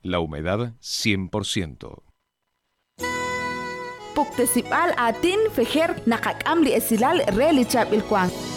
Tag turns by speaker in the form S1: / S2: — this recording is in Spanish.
S1: La humedad 100%.
S2: Puktesipal atin fejer nakakam li esilal relichap ilkwang.